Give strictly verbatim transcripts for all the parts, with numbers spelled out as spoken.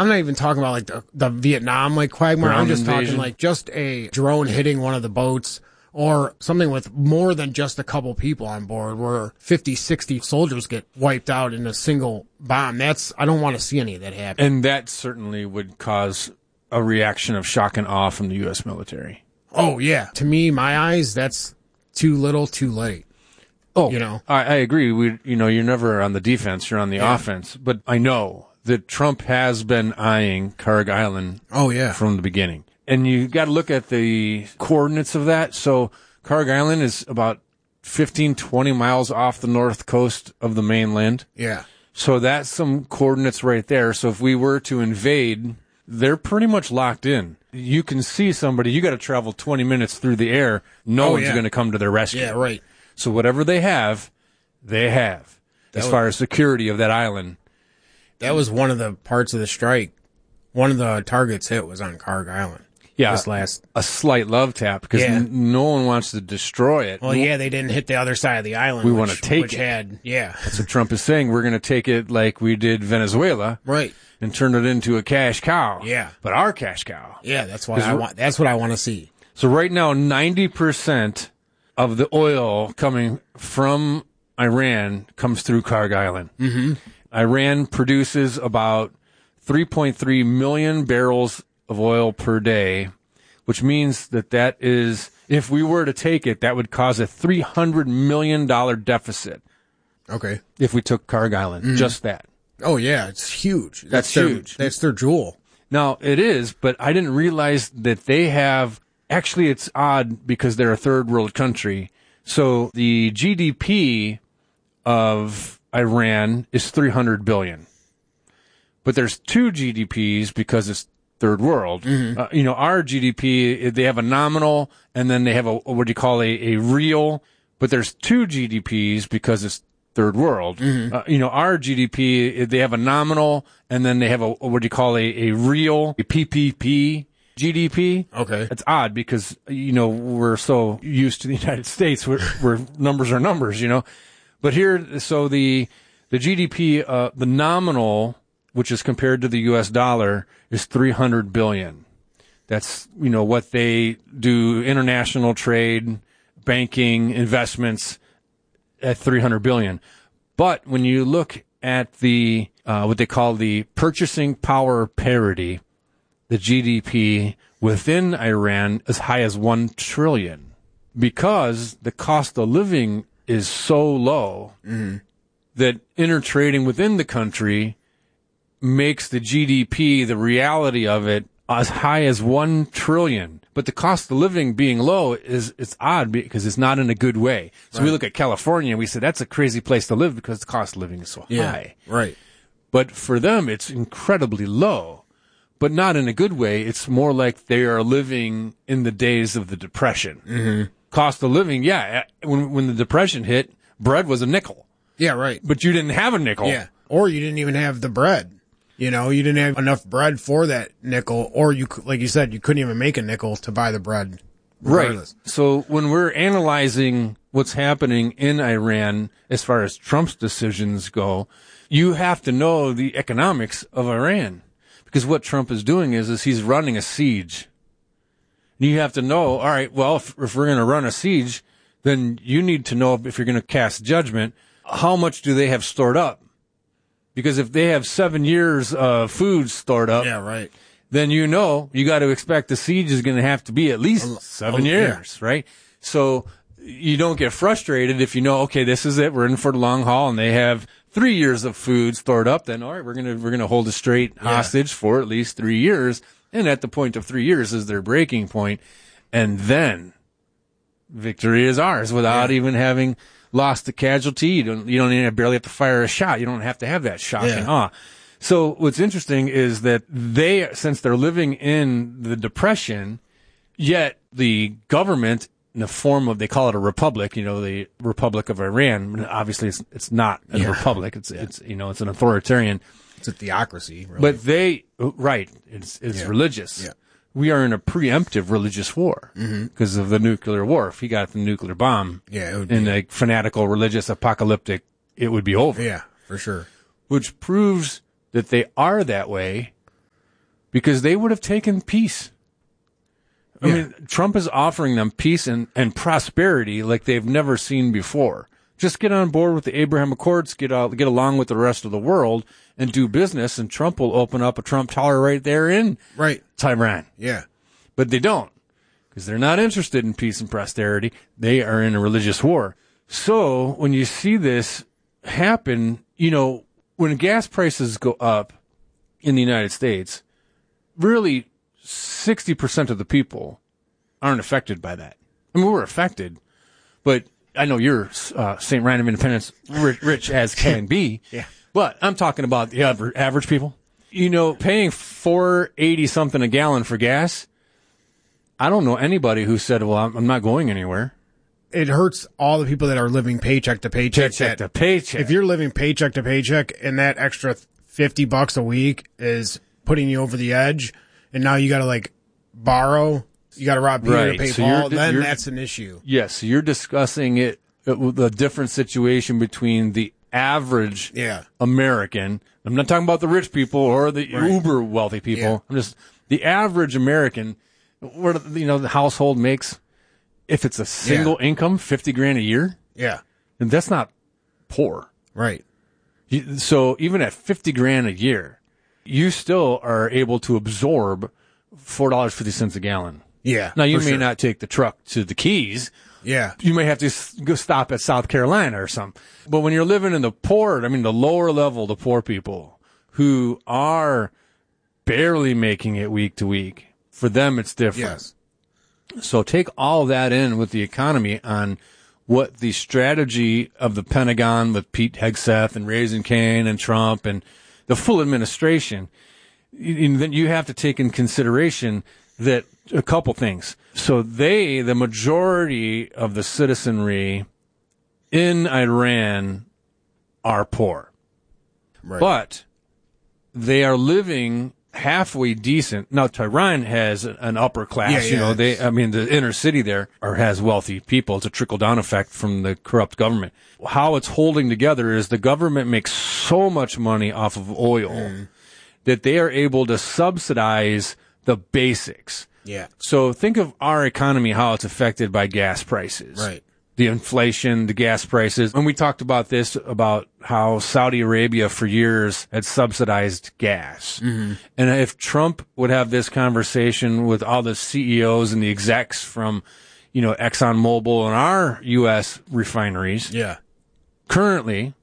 I'm not even talking about like the, the Vietnam like quagmire. Ground I'm just invasion. talking like just a drone hitting one of the boats or something with more than just a couple people on board where fifty, sixty soldiers get wiped out in a single bomb. That's, I don't want to see any of that happen. And that certainly would cause a reaction of shock and awe from the U S military. Oh, yeah. To me, my eyes, that's too little, too late. Oh, you know, I, I agree. We, you know, you're never on the defense, you're on the Yeah. offense. But I know that Trump has been eyeing Karg Island Oh, yeah. from the beginning. And you got to look at the coordinates of that. So Karg Island is about fifteen, twenty miles off the north coast of the mainland. Yeah. So that's some coordinates right there. So if we were to invade, they're pretty much locked in. You can see somebody, you got to travel twenty minutes through the air. No Oh, one's yeah. going to come to their rescue. Yeah, right. So whatever they have, they have. That as was- far as security of that island. That was one of the parts of the strike. One of the targets hit was on Karg Island. Yeah. This last. A slight love tap because Yeah. n- no one wants to destroy it. Well, yeah, they didn't hit the other side of the island. We which- wanna take which it. had, yeah. So Trump is saying we're going to take it like we did Venezuela. Right. And turn it into a cash cow. Yeah. But our cash cow. Yeah, that's why 'Cause I we're- want, that's what I want to see. So right now, ninety percent of the oil coming from Iran comes through Karg Island. Mm-hmm. Iran produces about three point three million barrels of oil per day, which means that that is, if we were to take it, that would cause a three hundred million dollars deficit Okay. if we took Karg Island. Just that. Oh, yeah, it's huge. That's their, huge. That's their jewel. Now, it is, but I didn't realize that they have, actually it's odd because they're a third world country. So the G D P of Iran is three hundred billion. But there's two G D Ps because it's third world. Uh, you know, our G D P, they have a nominal and then they have a, what do you call a, a real, but there's two G D Ps because it's third world. Uh, you know, our G D P, they have a nominal and then they have a, what do you call a, a real, a P P P G D P. Okay. It's odd because, you know, we're so used to the United States where, where numbers are numbers, you know. But here, so the, the G D P, uh, the nominal, which is compared to the U S dollar, is three hundred billion. That's, you know, what they do international trade, banking, investments at three hundred billion. But when you look at the, uh, what they call the purchasing power parity, the G D P within Iran as high as one trillion because the cost of living is so low Mm-hmm. that intertrading within the country makes the G D P, the reality of it, as high as one trillion. But the cost of living being low is, it's odd because it's not in a good way. So Right. we look at California and we say that's a crazy place to live because the cost of living is so Yeah. high. Right. But for them, it's incredibly low, but not in a good way. It's more like they are living in the days of the Depression. Mm-hmm. Cost of living, yeah. When, when the Depression hit, bread was a nickel, Yeah, right. but you didn't have a nickel. Yeah. Or you didn't even have the bread. You know, you didn't have enough bread for that nickel, or you, cou- like you said, you couldn't even make a nickel to buy the bread. Right. regardless. So when we're analyzing what's happening in Iran as far as Trump's decisions go, you have to know the economics of Iran. Because what Trump is doing is, is he's running a siege. You have to know, all right, well, if, if we're going to run a siege, then you need to know if you're going to cast judgment, how much do they have stored up? Because if they have seven years of food stored up, Yeah, right. then you know you got to expect the siege is going to have to be at least seven oh, yeah. years, right? So you don't get frustrated if you know, okay, this is it. We're in for the long haul, and they have three years of food stored up. Then all right, we're gonna we're gonna hold a straight hostage for at least three years, and at the point of three years is their breaking point, and then victory is ours without Yeah. even having lost a casualty. You don't you don't even barely have to fire a shot. You don't have to have that shock Yeah. and awe. So what's interesting is that they, since they're living in the Depression, yet the government, in the form of, they call it a republic, you know, the Republic of Iran. Obviously, it's it's not a Yeah. republic. It's it's you know it's an authoritarian. It's a theocracy, really. But they, right, it's it's Yeah. religious. Yeah. We are in a preemptive religious war because of the nuclear war. If he got the nuclear bomb, Yeah, it would in be- a fanatical, religious, apocalyptic, it would be over. yeah, for sure. Which proves that they are that way because they would have taken peace. I Yeah. mean, Trump is offering them peace and, and prosperity like they've never seen before. Just get on board with the Abraham Accords, get out, get along with the rest of the world, and do business, and Trump will open up a Trump Tower right there in Right. Tehran. Yeah. But they don't, because they're not interested in peace and prosperity. They are in a religious war. So when you see this happen, you know, when gas prices go up in the United States, really sixty percent of the people aren't affected by that. I mean, we're affected, but I know you're uh, Saint Ryan of Independence, rich, rich as can be. Yeah. But I'm talking about the aver- average people. You know, paying four eighty something a gallon for gas. I don't know anybody who said, "Well, I'm, I'm not going anywhere." It hurts all the people that are living paycheck to paycheck. Paycheck that- to paycheck. If you're living paycheck to paycheck and that extra fifty bucks a week is putting you over the edge, and now you got to like borrow, you got to rob Peter Right. to pay So Paul, you're- then you're- that's an issue. Yes, you're discussing it, uh, the different situation between the average Yeah. American. I'm not talking about the rich people or the Right. uber wealthy people. Yeah. I'm just the average American. Where the- you know the household makes, if it's a single Yeah. income, fifty grand a year, Yeah. and that's not poor. Right. You, so even at fifty grand a year, you still are able to absorb four dollars fifty cents a gallon. Yeah. Now you for may sure. not take the truck to the Keys. Yeah. You may have to s- go stop at South Carolina or something. But when you're living in the poor, I mean, the lower level, the poor people who are barely making it week to week, for them, it's different. Yes. So take all that in with the economy on what the strategy of the Pentagon with Pete Hegseth and Raising Cane and Trump and the full administration. And then you have to take in consideration that a couple things. So they, the majority of the citizenry in Iran are poor, Right. but they are living halfway decent. Now, Tehran has an upper class, Yeah, you yeah, know, they, it's- I mean, the inner city there or has wealthy people. It's a trickle down effect from the corrupt government. How it's holding together is the government makes so much money off of oil Mm. that they are able to subsidize the basics. Yeah. So think of our economy, how it's affected by gas prices. Right. The inflation, the gas prices. And we talked about this, about how Saudi Arabia for years had subsidized gas. Mm-hmm. And if Trump would have this conversation with all the C E Os and the execs from, you know, ExxonMobil and our U S refineries, Yeah. currently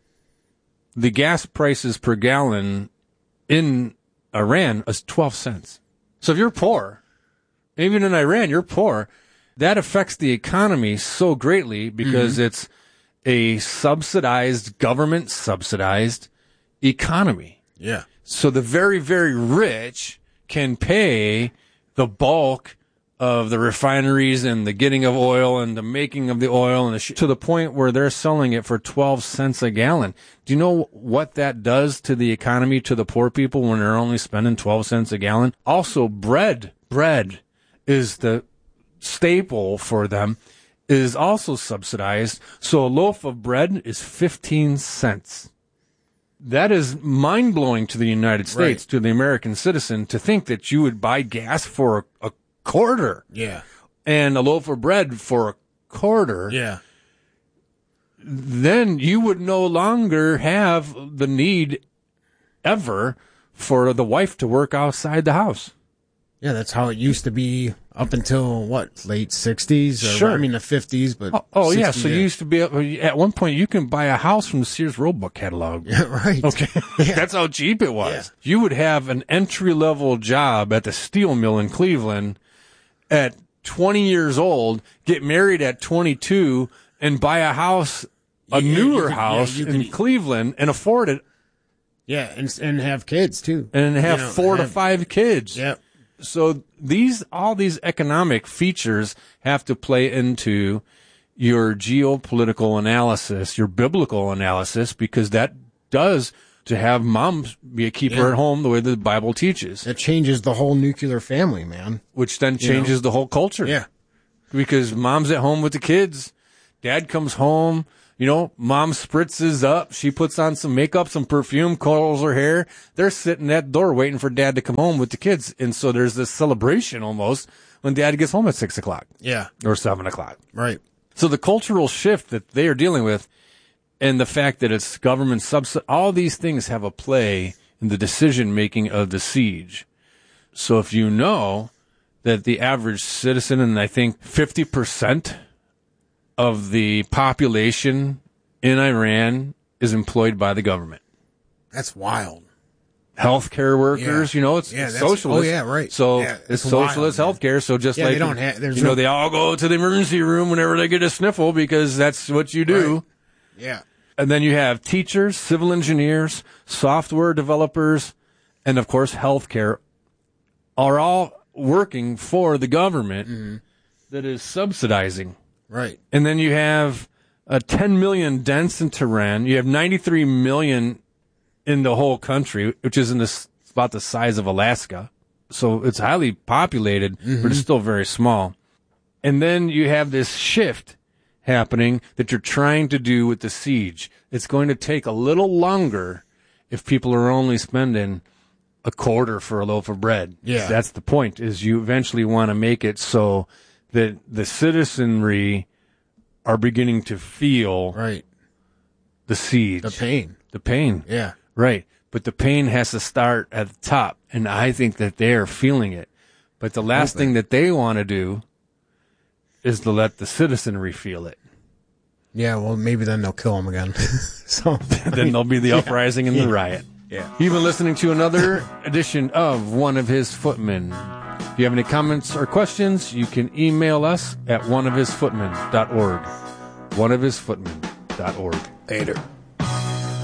the gas prices per gallon in Iran is twelve cents. So if you're poor, even in Iran, you're poor, that affects the economy so greatly because Mm-hmm. it's a subsidized, government subsidized economy. Yeah. So the very, very rich can pay the bulk of the refineries and the getting of oil and the making of the oil and the sh- to the point where they're selling it for twelve cents a gallon. Do you know what that does to the economy, to the poor people when they're only spending twelve cents a gallon? Also, bread, bread is the staple for them, is also subsidized. So a loaf of bread is fifteen cents. That is mind blowing to the United States, Right. to the American citizen, to think that you would buy gas for a, a quarter Yeah. and a loaf of bread for a quarter. Yeah. Then you would no longer have the need ever for the wife to work outside the house. Yeah, that's how it used to be up until what, late sixties? Or, Sure. I mean the fifties, but Oh, oh yeah. sixties, So you used to be able, at one point you can buy a house from the Sears Roebuck catalog. yeah, right. Okay. That's how cheap it was. You would have an entry level job at the steel mill in Cleveland at twenty years old, get married at twenty-two, and buy a house, a Yeah, you newer could- yeah, house you in could- Cleveland and afford it Yeah, and and have kids too. and have You know, four to have- five kids. Yeah. So these, all these economic features have to play into your geopolitical analysis, your biblical analysis, because that does to have moms be a keeper Yeah. at home the way the Bible teaches, It changes the whole nuclear family, man. which then changes know? the whole culture. Yeah. Because mom's at home with the kids, dad comes home, You know, mom spritzes up. She puts on some makeup, some perfume, curls her hair. They're sitting at the door waiting for dad to come home with the kids. And so there's this celebration almost when dad gets home at six o'clock. Yeah. Or seven o'clock. Right. So the cultural shift that they are dealing with and the fact that it's government subsidy, all these things have a play in the decision making of the siege. So if you know that the average citizen, and I think fifty percent of the population in Iran is employed by the government. That's wild. Healthcare workers, Yeah. you know, it's, Yeah, it's that's- socialist. oh, yeah, right. So Yeah, it's it's wild, socialist man. healthcare. So just Yeah, like, they don't have- there's you know, no- they all go to the emergency room whenever they get a sniffle because that's what you do. Right. Yeah. And then you have teachers, civil engineers, software developers, and of course, healthcare are all working for the government Mm-hmm. that is subsidizing. Right. And then you have uh, ten million dents in Tehran. You have ninety-three million in the whole country, which is in this, about the size of Alaska. So it's highly populated, Mm-hmm. but it's still very small. And then you have this shift happening that you're trying to do with the siege. It's going to take a little longer if people are only spending a quarter for a loaf of bread. Yeah. That's the point, is you eventually want to make it so that the citizenry are beginning to feel Right. the siege. The pain. The pain. Yeah. Right. But the pain has to start at the top. And I think that they're feeling it. But the last Okay. thing that they want to do is to let the citizenry feel it. Yeah, well, maybe then they'll kill him again. So Then there'll be the uprising and the riot. Yeah. You've been listening to another edition of One of His Footmen. If you have any comments or questions, you can email us at one of his footmen dot org. one of his footmen dot org. Later.